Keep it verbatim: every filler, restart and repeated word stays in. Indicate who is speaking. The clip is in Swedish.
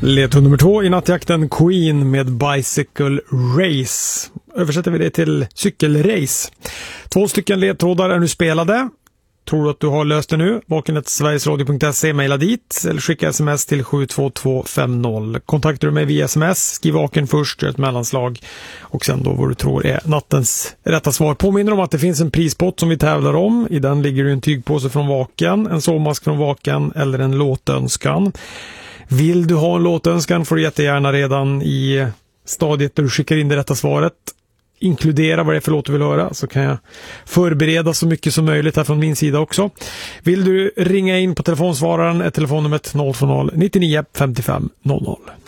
Speaker 1: Ledtråd nummer två i nattjakten, Queen med Bicycle Race. Översätter vi det till cykelrace. Två stycken ledtrådar är nu spelade. Tror du att du har löst det nu? Vakenet sverigesradio punkt se, mejla dit eller skicka sms till sju två två fem noll. Kontaktar du mig via sms, skriv vaken först, gör ett mellanslag och sen då vad du tror är nattens rätta svar. Påminner om att det finns en prispott som vi tävlar om. I den ligger en tygpåse från Vaken, en sovmask från Vaken eller en låtönskan. Vill du ha en låtönskan får du jättegärna redan i stadiet där du skickar in det rätta svaret inkludera vad det är för låt du vill höra, så kan jag förbereda så mycket som möjligt här från min sida också. Vill du ringa in på telefonsvararen är telefonnumret noll två noll nio nio fem fem noll noll.